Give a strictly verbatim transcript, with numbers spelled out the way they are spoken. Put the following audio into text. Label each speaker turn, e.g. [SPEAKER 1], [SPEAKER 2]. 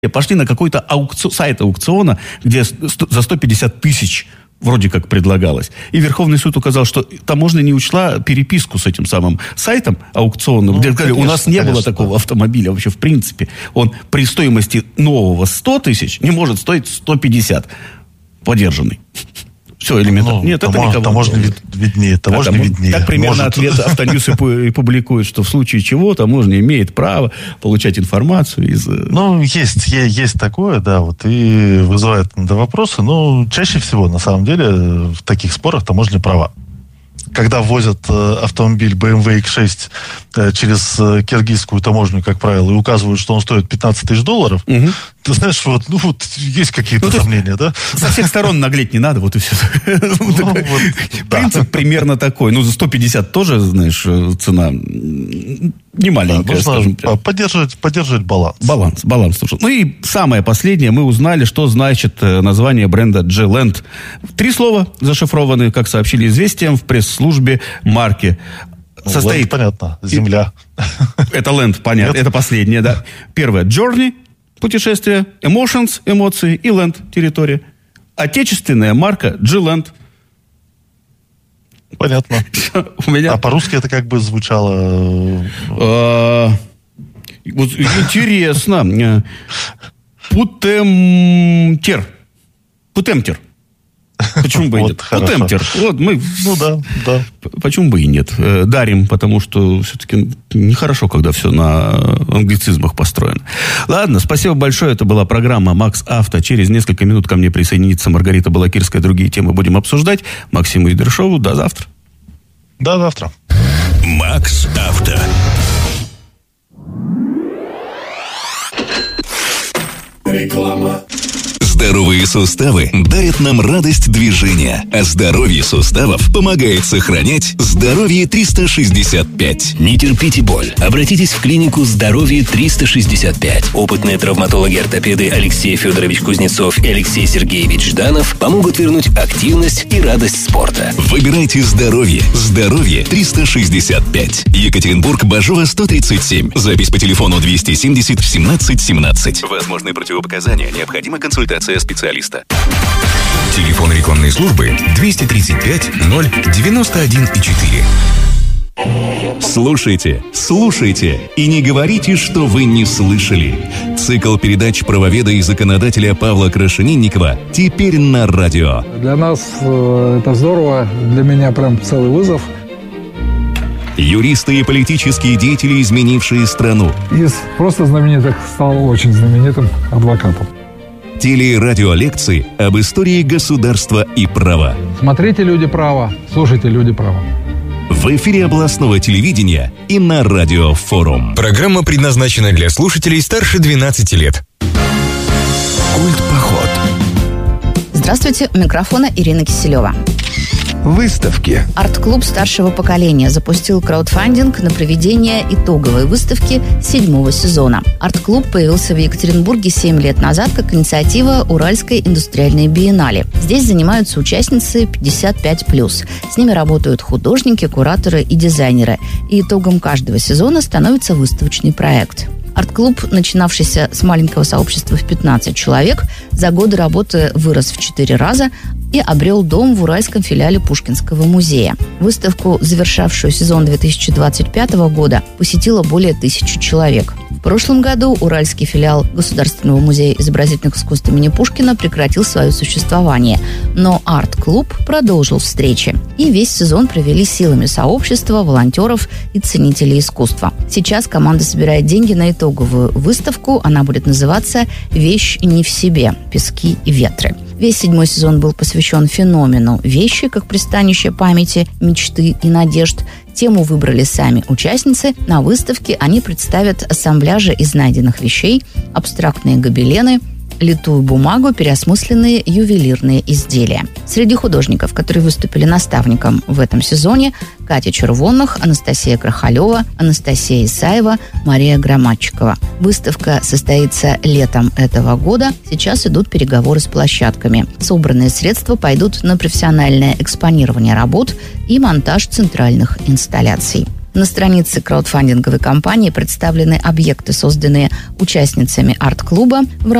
[SPEAKER 1] пошли на какой-то аукцион, сайт аукциона, где за сто пятьдесят тысяч вроде как предлагалось. И Верховный суд указал, что таможня не учла переписку с этим самым сайтом аукционным, ну, где сказали, у нас не конечно, было такого да. автомобиля вообще в принципе. Он при стоимости нового сто тысяч не может стоить сто пятьдесят подержанный. Все, элементарно.
[SPEAKER 2] Ну,
[SPEAKER 1] Нет,
[SPEAKER 2] таможня,
[SPEAKER 1] это никому.
[SPEAKER 2] Таможня вид, виднее, таможня
[SPEAKER 1] а,
[SPEAKER 2] виднее.
[SPEAKER 1] Так примерно Может... ответ Автоньюз и публикует, что в случае чего таможня имеет право получать информацию из...
[SPEAKER 2] Ну, есть, есть такое, да, вот, и вызывает иногда вопросы, но чаще всего, на самом деле, в таких спорах таможня права. Когда ввозят э, автомобиль бэ эм вэ икс шесть э, через э, киргизскую таможню, как правило, и указывают, что он стоит пятнадцать тысяч долларов, угу. ты знаешь, вот, ну, вот есть какие-то ну, сомнения, да?
[SPEAKER 1] Со всех сторон наглеть не надо, вот и все. Принцип примерно такой. Ну, за сто пятьдесят тоже, знаешь, цена не маленькая, скажем так.
[SPEAKER 2] Поддерживать, поддерживать баланс.
[SPEAKER 1] Баланс, баланс. Ну и самое последнее, мы узнали, что значит название бренда G-Land. Три слова зашифрованы, как сообщили «Известиям» в пресс-службе марки.
[SPEAKER 2] Состоит... Land, понятно, земля.
[SPEAKER 1] Это Land, понятно, это последнее, да. Первое, Journey, путешествие, Emotions, эмоции, и Land, территория. Отечественная марка G-Land.
[SPEAKER 2] Понятно. У меня... А по-русски это как бы звучало...
[SPEAKER 1] Интересно. Путемтер. Путемтер. Почему бы и нет? Путемтер. Вот мы...
[SPEAKER 2] Ну да, да.
[SPEAKER 1] Почему бы и нет? Дарим, потому что все-таки нехорошо, когда все на англицизмах построено. Ладно, спасибо большое. Это была программа «Макс Авто». Через несколько минут ко мне присоединится Маргарита Балакирская. Другие темы будем обсуждать. Максиму Идершову. До завтра.
[SPEAKER 2] До завтра.
[SPEAKER 3] «Макс Авто». Реклама. Здоровые суставы дарят нам радость движения, а здоровье суставов помогает сохранять здоровье триста шестьдесят пять.
[SPEAKER 4] Не терпите боль. Обратитесь в клинику «Здоровье триста шестьдесят пять». Опытные травматологи-ортопеды Алексей Федорович Кузнецов и Алексей Сергеевич Жданов помогут вернуть активность и радость спорта.
[SPEAKER 3] Выбирайте здоровье. Здоровье триста шестьдесят пять. Екатеринбург, Бажова, сто тридцать семь. Запись по телефону двести семьдесят семнадцать семнадцать. Возможны противопоказания. Необходима консультация специалиста.
[SPEAKER 5] Телефон рекламной службы двести тридцать пять ноль девяносто один четыре.
[SPEAKER 3] Слушайте, слушайте и не говорите, что вы не слышали. Цикл передач правоведа и законодателя Павла Крашенинникова теперь на радио.
[SPEAKER 6] Для нас э, это здорово, для меня прям целый вызов.
[SPEAKER 3] Юристы и политические деятели, изменившие страну.
[SPEAKER 6] Из просто знаменитых стал очень знаменитым адвокатом.
[SPEAKER 3] Телерадиолекции об истории государства и права.
[SPEAKER 6] Смотрите «Люди права», слушайте «Люди права».
[SPEAKER 3] В эфире областного телевидения и на Радио Форум.
[SPEAKER 5] Программа предназначена для слушателей старше двенадцати лет.
[SPEAKER 3] Культ-поход.
[SPEAKER 7] Здравствуйте, у микрофона Ирина Киселева.
[SPEAKER 5] Выставки.
[SPEAKER 7] Арт-клуб старшего поколения запустил краудфандинг на проведение итоговой выставки седьмого сезона. Арт-клуб появился в Екатеринбурге семь лет назад как инициатива Уральской индустриальной биеннале. Здесь занимаются участницы пятьдесят пять плюс. С ними работают художники, кураторы и дизайнеры. И итогом каждого сезона становится выставочный проект. Арт-клуб, начинавшийся с маленького сообщества в пятнадцать человек, за годы работы вырос в четыре раза и обрел дом в уральском филиале Пушкинского музея. Выставку, завершавшую сезон две тысячи двадцать пятого года, посетило более тысячи человек. В прошлом году уральский филиал Государственного музея изобразительных искусств имени Пушкина прекратил свое существование, но арт-клуб продолжил встречи. И весь сезон провели силами сообщества, волонтеров и ценителей искусства. Сейчас команда собирает деньги на итоговую выставку. Она будет называться «Вещь не в себе. Пески и ветры». Весь седьмой сезон был посвящен феномену вещи как пристанище памяти, мечты и надежд. Тему выбрали сами участницы. На выставке они представят ассамбляжи из найденных вещей, абстрактные гобелены, литую бумагу, переосмысленные ювелирные изделия. Среди художников, которые выступили наставником в этом сезоне, Катя Червонных, Анастасия Крахалева, Анастасия Исаева, Мария Громадчикова. Выставка состоится летом этого года. Сейчас идут переговоры с площадками. Собранные средства пойдут на профессиональное экспонирование работ и монтаж центральных инсталляций. На странице краудфандинговой компании представлены объекты, созданные участницами арт-клуба в